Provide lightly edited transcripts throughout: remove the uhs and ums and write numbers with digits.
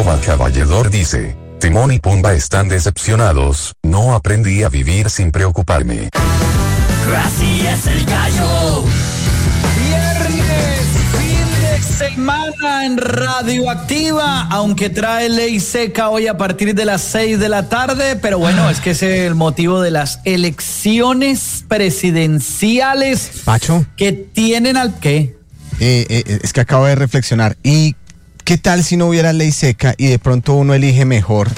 @caballedor dice: Timón y Pumba están decepcionados, no aprendí a vivir sin preocuparme. Así es el gallo. Viernes, fin de semana en Radioactiva, aunque trae ley seca hoy a partir de las 6 de la tarde, pero bueno, es que ese es el motivo de las elecciones presidenciales. Pacho. Que tienen al... ¿Qué? Es que acabo de reflexionar. ¿Y qué tal si no hubiera ley seca y de pronto uno elige mejor?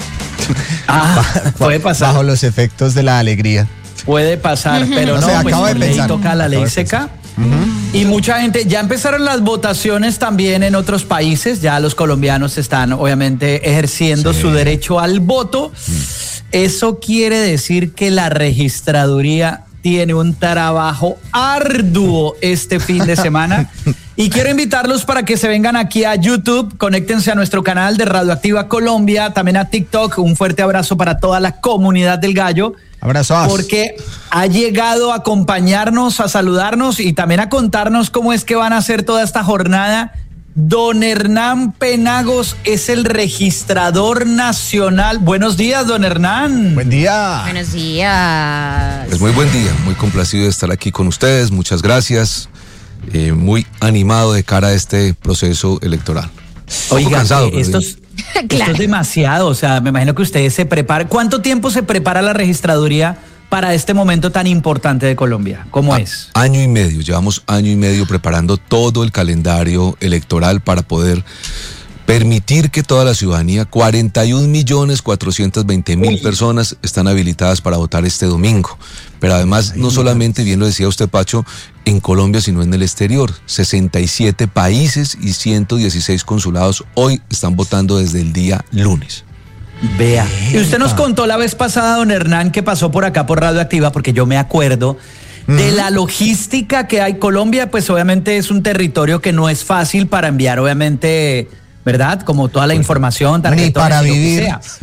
Puede pasar. Bajo los efectos de la alegría. Puede pasar, pero no no, sé, pues acabo de por ley pensar. toca la ley seca. Y mucha gente, ya empezaron las votaciones también en otros países, ya los colombianos están obviamente ejerciendo su derecho al voto. Eso quiere decir que la registraduría tiene un trabajo arduo este fin de semana. Y quiero invitarlos para que se vengan aquí a YouTube, conéctense a nuestro canal de Radioactiva Colombia, también a TikTok. Un fuerte abrazo para toda la comunidad del gallo. Abrazos. Porque ha llegado a acompañarnos, a saludarnos y también a contarnos cómo es que van a hacer toda esta jornada. Don Hernán Penagos es el registrador nacional. Buenos días, don Hernán. Buen día. Buenos días. Pues muy buen día, muy complacido de estar aquí con ustedes, muchas gracias. Muy animado de cara a este proceso electoral. Oiga, cansado, esto es demasiado, o sea, me imagino que ustedes se preparan. ¿Cuánto tiempo se prepara la registraduría para este momento tan importante de Colombia? ¿Cómo es? Año y medio, llevamos año y medio preparando todo el calendario electoral para poder permitir que toda la ciudadanía, 41.420.000 personas están habilitadas para votar este domingo. Pero además, no solamente, bien lo decía usted, Pacho, en Colombia, sino en el exterior. 67 países y 116 consulados hoy están votando desde el día lunes. Vea. Y usted nos contó la vez pasada, don Hernán, que pasó por acá por Radioactiva, porque yo me acuerdo de la logística que hay. Colombia, pues obviamente es un territorio que no es fácil para enviar, obviamente, ¿verdad? Como toda la información, ni para vivir.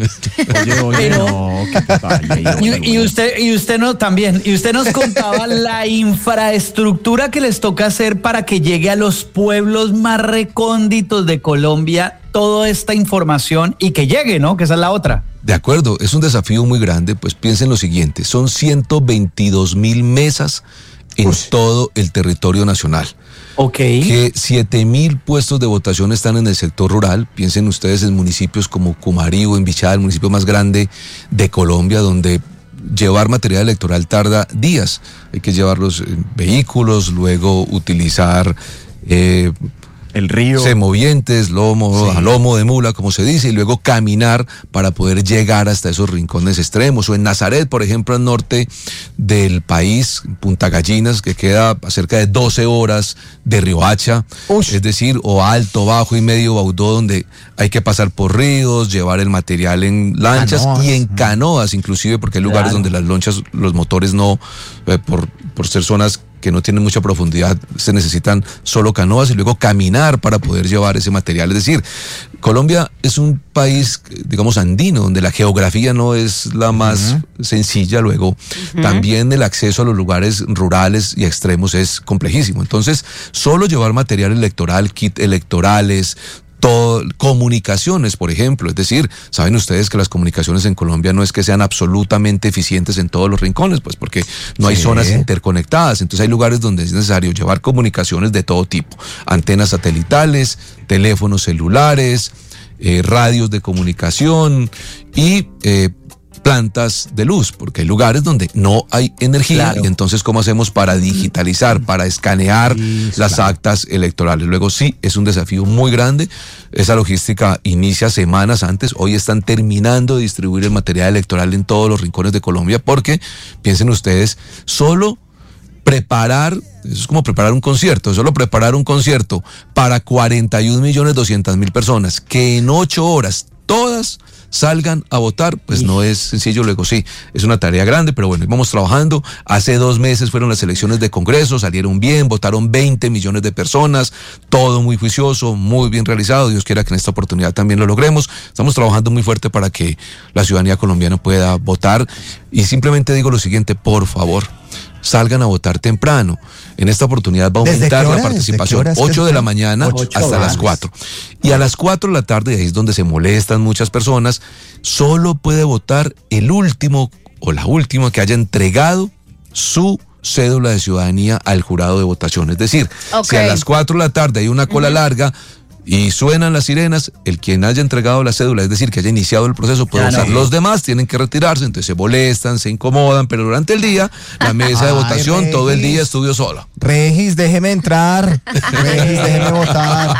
Y usted no también. Y usted nos contaba la infraestructura que les toca hacer para que llegue a los pueblos más recónditos de Colombia toda esta información y que llegue, ¿no? Que esa es la otra. De acuerdo, es un desafío muy grande, pues piensen lo siguiente, son 122.000 mesas en todo el territorio nacional. Ok. Que 7.000 puestos de votación están en el sector rural. Piensen ustedes en municipios como Cumarí o Envigado, el municipio más grande de Colombia, donde llevar material electoral tarda días. Hay que llevar los vehículos, luego utilizar el río, semovientes, a lomo de mula, como se dice, y luego caminar para poder llegar hasta esos rincones extremos. O en Nazaret, por ejemplo, al norte del país, Punta Gallinas, que queda a cerca de 12 horas de Riohacha, es decir, o Alto, Bajo y Medio Baudó, donde hay que pasar por ríos, llevar el material en lanchas y en canoas, inclusive, porque hay lugares donde las lanchas, los motores no, por ser zonas que no tienen mucha profundidad, se necesitan solo canoas y luego caminar para poder llevar ese material. Es decir, Colombia es un país, digamos, andino, donde la geografía no es la más sencilla. Luego, también el acceso a los lugares rurales y extremos es complejísimo. Entonces, solo llevar material electoral, kit electorales, comunicaciones, por ejemplo, es decir, saben ustedes que las comunicaciones en Colombia no es que sean absolutamente eficientes en todos los rincones, pues porque no hay zonas interconectadas, entonces hay lugares donde es necesario llevar comunicaciones de todo tipo, antenas satelitales, teléfonos celulares, radios de comunicación y plantas de luz, porque hay lugares donde no hay energía, y entonces ¿cómo hacemos para digitalizar, para escanear las actas electorales? Luego sí, es un desafío muy grande, esa logística inicia semanas antes, hoy están terminando de distribuir el material electoral en todos los rincones de Colombia, porque piensen ustedes, solo preparar, eso es como preparar un concierto, solo preparar un concierto para 41.200.000 personas, que en 8 horas todas salgan a votar, pues no es sencillo. Luego sí, es una tarea grande, pero bueno, vamos trabajando. Hace 2 meses fueron las elecciones de Congreso, salieron bien, votaron 20 millones de personas, todo muy juicioso, muy bien realizado. Dios quiera que en esta oportunidad también lo logremos. Estamos trabajando muy fuerte para que la ciudadanía colombiana pueda votar, y simplemente digo lo siguiente: por favor, salgan a votar temprano. En esta oportunidad va a aumentar la participación, 8 de la mañana hasta las 4. Y a las 4 de la tarde, y ahí es donde se molestan muchas personas, solo puede votar el último o la última que haya entregado su cédula de ciudadanía al jurado de votación. Es decir, si a las 4 de la tarde hay una cola larga y suenan las sirenas, el quien haya entregado la cédula, es decir, que haya iniciado el proceso, puede votar. Los demás tienen que retirarse, entonces se molestan, se incomodan, pero durante el día, la mesa de votación, Regis, todo el día estudio solo. Regis, déjeme entrar. Regis, déjeme votar.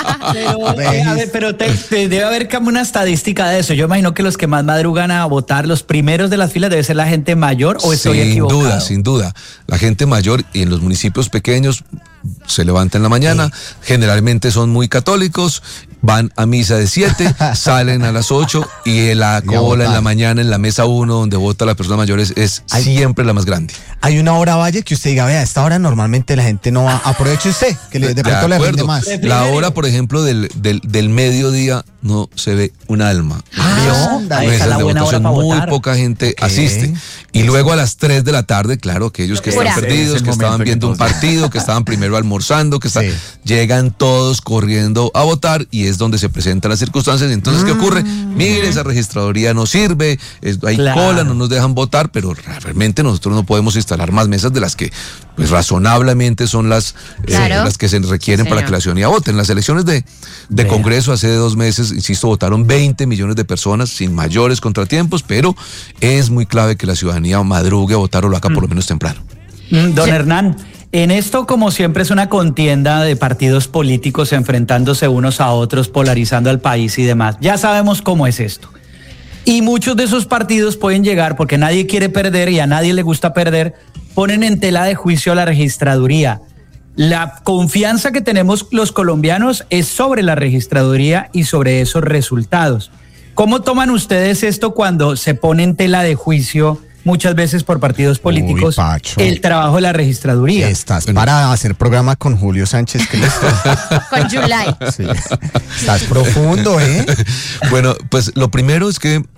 Pero debe haber como una estadística de eso. Yo imagino que los que más madrugan a votar, los primeros de las filas, debe ser la gente mayor, ¿o estoy equivocado? Sin duda. La gente mayor, y en los municipios pequeños se levanta en la mañana, generalmente son muy católicos, van a misa de 7, salen a las 8 y la cola en la mañana en la mesa 1 donde vota la persona mayor es siempre la más grande. Hay una hora valle que usted diga, vea, a esta hora normalmente la gente no va, aproveche usted, que de pronto le rinde más. La hora, por ejemplo, del mediodía no se ve un alma. Mesas de votación, muy poca gente asiste. Y luego a las 3 de la tarde, claro, aquellos que están perdidos, que estaban viendo un partido, que estaban primero almorzando, llegan todos corriendo a votar y es donde se presentan las circunstancias. Entonces, ¿qué ocurre? Mire, esa registraduría no sirve, hay cola, no nos dejan votar, pero realmente nosotros no podemos instalar más mesas de las que pues razonablemente son las que se requieren para que la ciudadanía vote. En las elecciones de Congreso hace 2 meses, insisto, votaron 20 millones de personas sin mayores contratiempos, pero es muy clave que la ciudadanía madrugue a votar o lo haga por lo menos temprano. Don Hernán, en esto, como siempre, es una contienda de partidos políticos enfrentándose unos a otros, polarizando al país y demás. Ya sabemos cómo es esto. Y muchos de esos partidos pueden llegar, porque nadie quiere perder y a nadie le gusta perder, ponen en tela de juicio a la registraduría. La confianza que tenemos los colombianos es sobre la registraduría y sobre esos resultados. ¿Cómo toman ustedes esto cuando se pone en tela de juicio muchas veces por partidos políticos el trabajo de la registraduría? Estás para hacer programa con Julio Sánchez Cristo. Con July. Sí. Estás profundo, ¿eh? Bueno, pues lo primero es que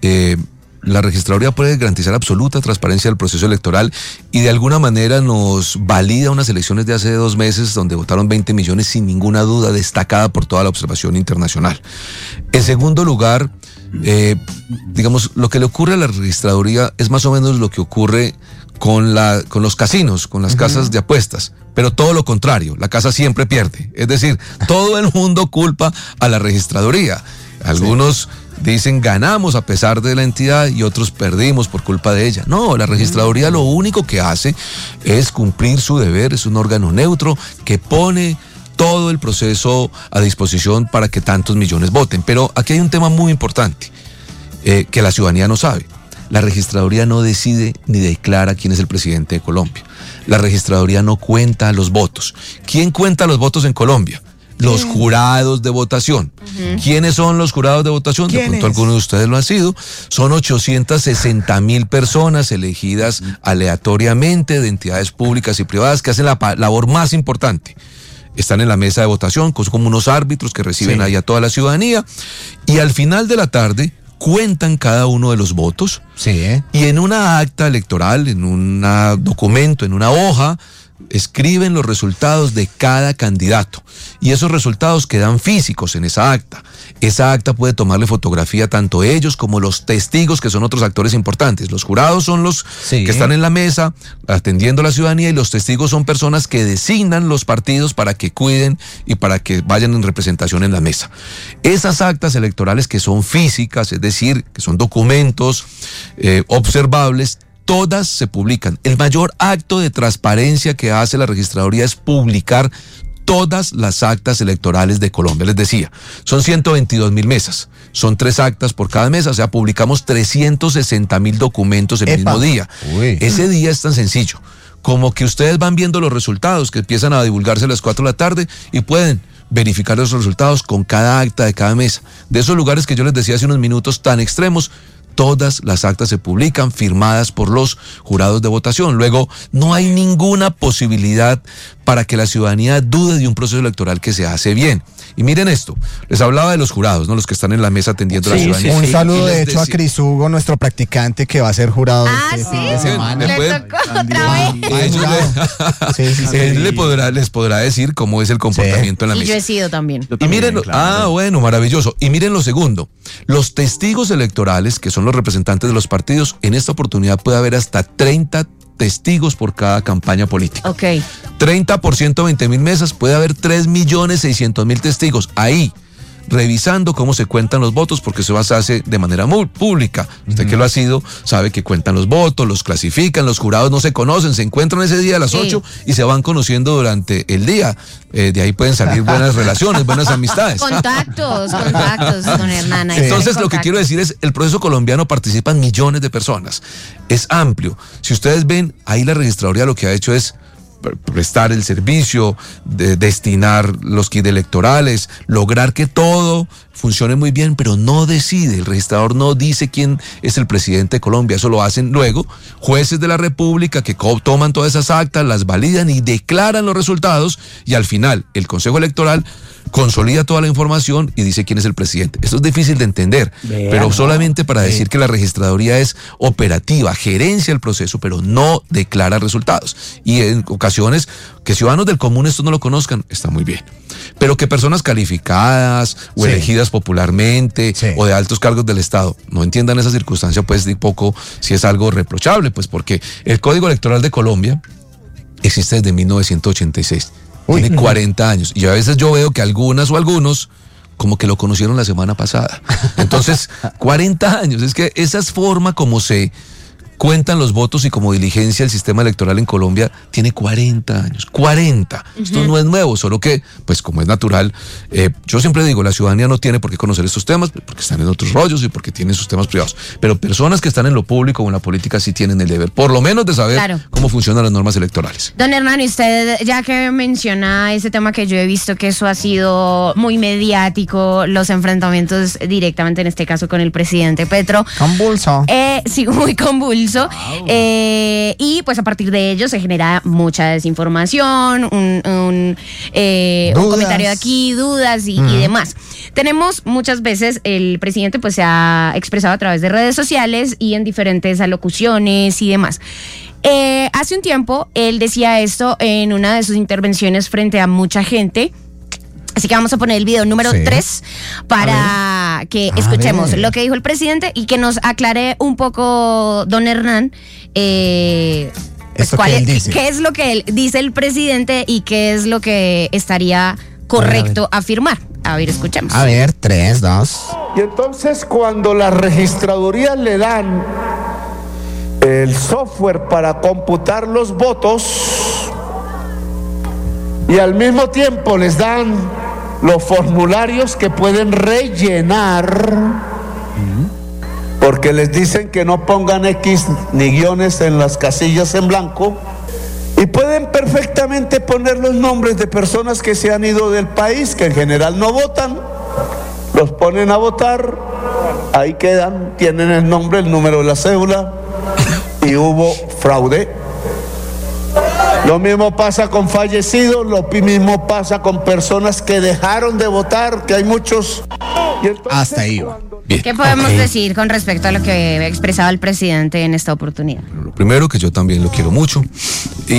la registraduría puede garantizar absoluta transparencia del proceso electoral y de alguna manera nos valida unas elecciones de hace 2 meses donde votaron 20 millones sin ninguna duda, destacada por toda la observación internacional. En segundo lugar, digamos, lo que le ocurre a la registraduría es más o menos lo que ocurre con los casinos, con las casas de apuestas, pero todo lo contrario, la casa siempre pierde. Es decir, todo el mundo culpa a la registraduría. Algunos dicen ganamos a pesar de la entidad y otros perdimos por culpa de ella. No, la registraduría lo único que hace es cumplir su deber, es un órgano neutro que pone todo el proceso a disposición para que tantos millones voten. Pero aquí hay un tema muy importante que la ciudadanía no sabe. La registraduría no decide ni declara quién es el presidente de Colombia. La registraduría no cuenta los votos. ¿Quién cuenta los votos en Colombia? Los jurados de votación. ¿Quiénes son los jurados de votación? De pronto algunos de ustedes lo han sido. Son 860,000 personas elegidas aleatoriamente de entidades públicas y privadas que hacen la labor más importante. Están en la mesa de votación, son como unos árbitros que reciben ahí a toda la ciudadanía y al final de la tarde cuentan cada uno de los votos y en una acta electoral, en un documento, en una hoja, escriben los resultados de cada candidato y esos resultados quedan físicos en esa acta. Esa acta puede tomarle fotografía tanto ellos como los testigos, que son otros actores importantes. Los jurados son los que están en la mesa atendiendo a la ciudadanía y los testigos son personas que designan los partidos para que cuiden y para que vayan en representación en la mesa. Esas actas electorales que son físicas, es decir, que son documentos observables, todas se publican. El mayor acto de transparencia que hace la registraduría es publicar todas las actas electorales de Colombia. Les decía, son 122,000 mesas, son 3 actas por cada mesa, o sea, publicamos 360,000 documentos el mismo día. Ese día es tan sencillo como que ustedes van viendo los resultados que empiezan a divulgarse a las 4 de la tarde y pueden verificar los resultados con cada acta de cada mesa. De esos lugares que yo les decía hace unos minutos tan extremos, todas las actas se publican firmadas por los jurados de votación. Luego, no hay ninguna posibilidad para que la ciudadanía dude de un proceso electoral que se hace bien. Y miren esto, les hablaba de los jurados, ¿no? Los que están en la mesa atendiendo a la ciudadanía. Un saludo Y les de hecho a Cris Hugo, nuestro practicante que va a ser jurado este fin de semana. ¿Me pueden? tocó otra vez. Él les podrá decir cómo es el comportamiento en la Y mesa. yo he sido también. Y miren, bueno, maravilloso. Y miren lo segundo, los testigos electorales, que son los representantes de los partidos, en esta oportunidad puede haber hasta 30 testigos por cada campaña política. Ok. 30 por 120.000 mesas, puede haber 3.600.000 testigos ahí, revisando cómo se cuentan los votos, porque eso se hace de manera muy pública. Usted que lo ha sido, sabe que cuentan los votos, los clasifican, los jurados no se conocen, se encuentran ese día a las 8 y se van conociendo durante el día. De ahí pueden salir buenas relaciones, buenas amistades. Contactos, don Hernán. Entonces lo que quiero decir es, el proceso colombiano participan millones de personas. Es amplio. Si ustedes ven, ahí la registraduría lo que ha hecho es prestar el servicio, de destinar los kits electorales, lograr que todo funcione muy bien, pero no decide, el registrador no dice quién es el presidente de Colombia, eso lo hacen luego jueces de la República que toman todas esas actas, las validan y declaran los resultados, y al final el Consejo Electoral consolida toda la información y dice quién es el presidente. Esto es difícil de entender, pero solamente para decir que la registraduría es operativa, gerencia el proceso, pero no declara resultados. Y en ocasiones, que ciudadanos del común esto no lo conozcan, está muy bien. Pero que personas calificadas o elegidas popularmente o de altos cargos del Estado no entiendan esa circunstancia, pues de poco si es algo reprochable, pues porque el Código Electoral de Colombia existe desde 1986. Tiene 40 años. Y a veces yo veo que algunas o algunos como que lo conocieron la semana pasada. Entonces, 40 años. Es que esa es forma como se cuentan los votos y como diligencia el sistema electoral en Colombia tiene 40 años. 40. Esto no es nuevo, solo que, pues como es natural, yo siempre digo, la ciudadanía no tiene por qué conocer estos temas porque están en otros rollos y porque tienen sus temas privados. Pero personas que están en lo público o en la política sí tienen el deber, por lo menos de saber cómo funcionan las normas electorales. Don Hernán, usted ya que menciona ese tema que yo he visto que eso ha sido muy mediático, los enfrentamientos directamente en este caso con el presidente Petro. Convulso. Sí, muy convulso. Y pues a partir de ello se genera mucha desinformación, un comentario de aquí, dudas y demás. Tenemos muchas veces, el presidente pues se ha expresado a través de redes sociales y en diferentes alocuciones y demás. Hace un tiempo él decía esto en una de sus intervenciones frente a mucha gente. Así que vamos a poner el video número 3 para que escuchemos lo que dijo el presidente y que nos aclare un poco, don Hernán, qué es lo que él dice el presidente y qué es lo que estaría correcto afirmar. A ver, escuchemos. A ver, 3, 2. Y entonces cuando las registradurías le dan el software para computar los votos y al mismo tiempo les dan los formularios que pueden rellenar, porque les dicen que no pongan X ni guiones en las casillas en blanco, y pueden perfectamente poner los nombres de personas que se han ido del país, que en general no votan, los ponen a votar, ahí quedan, tienen el nombre, el número de la cédula, y hubo fraude. Lo mismo pasa con fallecidos, lo mismo pasa con personas que dejaron de votar, que hay muchos. Y entonces, hasta ahí. ¿Qué podemos decir con respecto a lo que ha expresado el presidente en esta oportunidad? Lo primero, que yo también lo quiero mucho. Y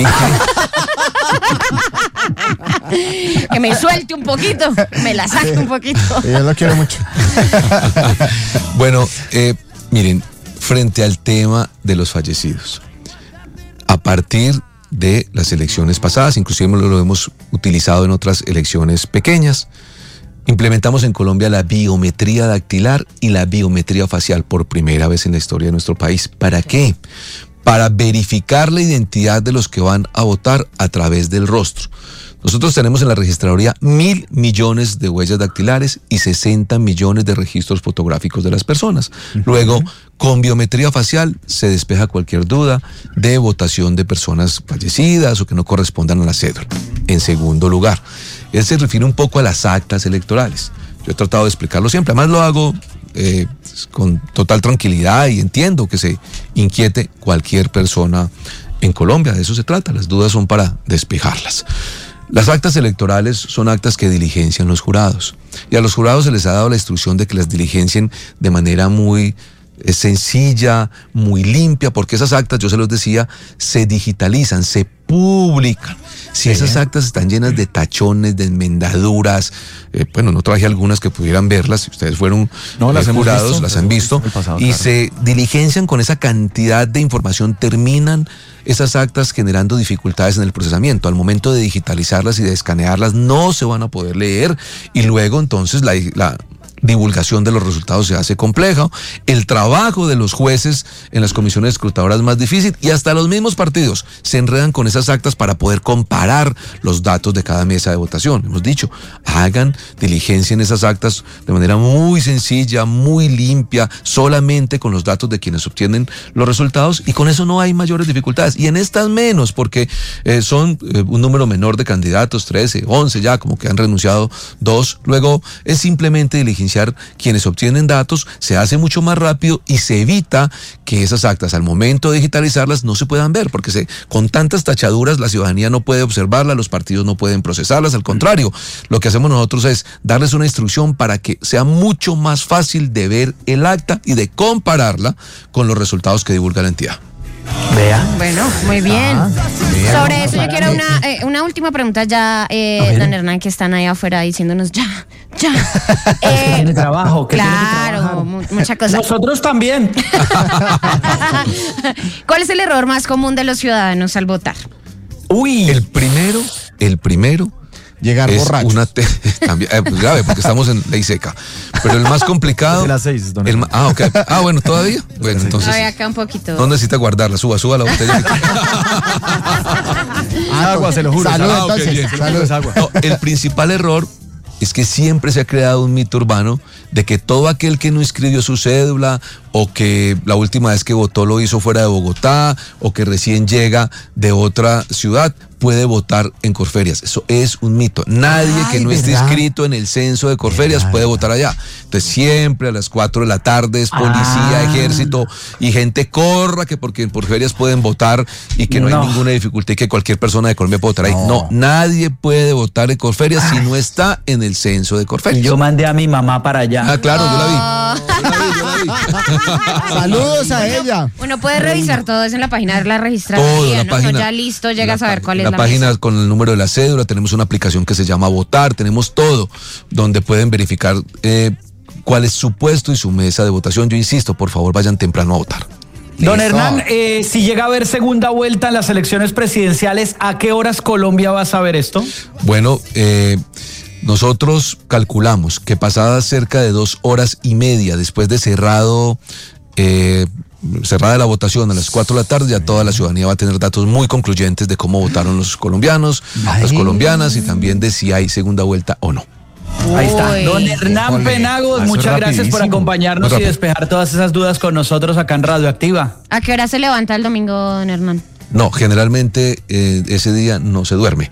que me suelte un poquito, me la saque un poquito. Yo lo quiero mucho. Bueno, miren, frente al tema de los fallecidos, a partir de las elecciones pasadas, inclusive lo hemos utilizado en otras elecciones pequeñas, implementamos en Colombia la biometría dactilar y la biometría facial por primera vez en la historia de nuestro país. ¿Para qué? Para verificar la identidad de los que van a votar a través del rostro. Nosotros tenemos en la registraduría 1.000 millones de huellas dactilares y 60 millones de registros fotográficos de las personas. Luego, con biometría facial se despeja cualquier duda de votación de personas fallecidas o que no correspondan a la cédula. En segundo lugar, él se refiere un poco a las actas electorales. Yo he tratado de explicarlo siempre, además lo hago con total tranquilidad y entiendo que se inquiete cualquier persona en Colombia. De eso se trata, las dudas son para despejarlas. Las actas electorales son actas que diligencian los jurados. Y a los jurados se les ha dado la instrucción de que las diligencien de manera muy sencilla, muy limpia, porque esas actas, yo se los decía, se digitalizan, se publican. Si esas actas están llenas de tachones, de enmendaduras, bueno, no traje algunas que pudieran verlas, si ustedes fueron jurados, las han visto, y se diligencian con esa cantidad de información, terminan esas actas generando dificultades en el procesamiento. Al momento de digitalizarlas y de escanearlas, no se van a poder leer, y luego entonces la divulgación de los resultados se hace compleja, el trabajo de los jueces en las comisiones escrutadoras es más difícil, y hasta los mismos partidos se enredan con esas actas para poder comparar los datos de cada mesa de votación. Hemos dicho, hagan diligencia en esas actas de manera muy sencilla, muy limpia, solamente con los datos de quienes obtienen los resultados, y con eso no hay mayores dificultades, y en estas menos, porque son un número menor de candidatos, 13, 11 ya, como que han renunciado 2, luego es simplemente diligencia quienes obtienen datos, se hace mucho más rápido y se evita que esas actas al momento de digitalizarlas no se puedan ver, porque con tantas tachaduras la ciudadanía no puede observarlas, los partidos no pueden procesarlas. Al contrario, lo que hacemos nosotros es darles una instrucción para que sea mucho más fácil de ver el acta y de compararla con los resultados que divulga la entidad. Vea. Bueno, muy bien. Sobre eso yo quiero una última pregunta ya, don Hernán, que están ahí afuera diciéndonos ya. Que tiene trabajo, claro, muchas cosas. Nosotros también. ¿Cuál es el error más común de los ciudadanos al votar? Uy. El primero llegar es borracho. Pues grave, porque estamos en ley seca. Pero el más complicado. De las 6, don ok. Bueno, todavía. Bueno, entonces. Todavía acá un poquito. No necesita guardarla, suba la botella. Agua, se lo juro. Salud, Okay, entonces. Salud. Agua. No, el principal error es que siempre se ha creado un mito urbano de que todo aquel que no inscribió su cédula, o que la última vez que votó lo hizo fuera de Bogotá, o que recién llega de otra ciudad, puede votar en Corferias. Eso es un mito. Nadie que no esté inscrito en el censo de Corferias puede votar allá. Entonces siempre a las 4 de la tarde es policía, ejército y gente corra que porque en Corferias pueden votar y que no hay ninguna dificultad y que cualquier persona de Colombia puede votar ahí. No, nadie puede votar en Corferias si no está en el censo de Corferias. Yo mandé a mi mamá para allá. Ah, claro, yo la vi. Saludos a ella. Uno puede revisar todo eso en la página de la registraduría, ¿no? Página, ya listo, llega a saber cuál es la página mesa. Con el número de la cédula, tenemos una aplicación que se llama Votar, tenemos todo, donde pueden verificar cuál es su puesto y su mesa de votación. Yo insisto, por favor, vayan temprano a votar. Don Hernán, si llega a haber segunda vuelta en las elecciones presidenciales, ¿a qué horas Colombia va a saber esto? Bueno, nosotros calculamos que pasadas cerca de 2 horas y media después de cerrada la votación a las 4 de la tarde, ya toda la ciudadanía va a tener datos muy concluyentes de cómo votaron los colombianos, las colombianas, y también de si hay segunda vuelta o no. Ahí está. Don Hernán Penagos, muchas gracias por acompañarnos y despejar todas esas dudas con nosotros acá en Radioactiva. ¿A qué hora se levanta el domingo, don Hernán? No, generalmente ese día no se duerme.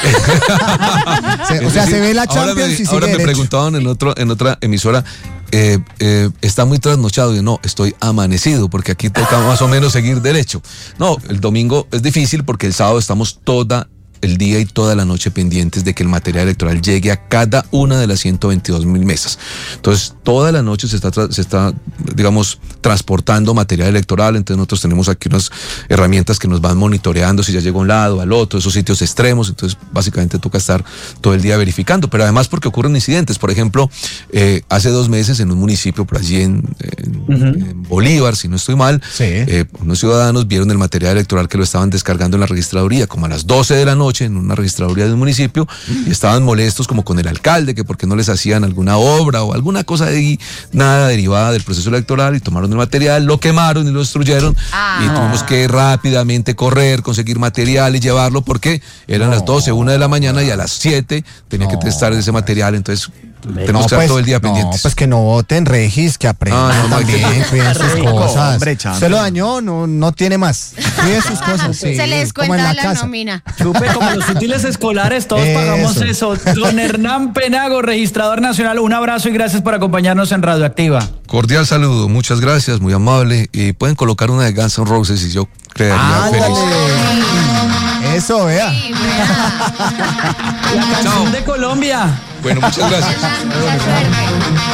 Se ve la Champions y sigue ahora me derecho. preguntaban en otra emisora, está muy trasnochado. Y no, estoy amanecido porque aquí toca más o menos seguir derecho. No, el domingo es difícil porque el sábado estamos toda el día y toda la noche pendientes de que el material electoral llegue a cada una de las 122,000 mesas. Entonces, toda la noche se está, digamos, transportando material electoral. Entonces, nosotros tenemos aquí unas herramientas que nos van monitoreando si ya llegó a un lado, al otro, esos sitios extremos. Entonces, básicamente toca estar todo el día verificando. Pero además porque ocurren incidentes. Por ejemplo, hace 2 meses en un municipio por allí en Bolívar, si no estoy mal, unos ciudadanos vieron el material electoral que lo estaban descargando en la registraduría como a las 12 de la noche en una registraduría de un municipio, y estaban molestos como con el alcalde, que porque no les hacían alguna obra o alguna cosa de nada derivada del proceso electoral, y tomaron el material, lo quemaron y lo destruyeron, y tuvimos que rápidamente correr, conseguir material y llevarlo porque eran las 12, 1 de la mañana y a las 7 tenía que testar ese material. Entonces tenemos que estar todo el día pendientes. No, pues que no voten, Regis, que aprendan también, cuiden sus cosas. Hombre, se lo dañó, no tiene más. Cuiden sus cosas. Sí, se les como en cuenta la casa. nómina. Supe, como los útiles escolares, todos pagamos eso. Don Hernán Penagos, registrador nacional, un abrazo y gracias por acompañarnos en Radioactiva. Cordial saludo, muchas gracias, muy amable. Y pueden colocar una de Guns N' Roses y yo crearía feliz. Eso, vea. Sí, vea. La canción de Colombia. Bueno, muchas gracias. Mucha suerte.